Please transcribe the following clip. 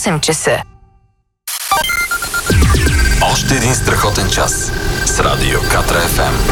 8 часа. Още един страхотен час с Радио Катра FM.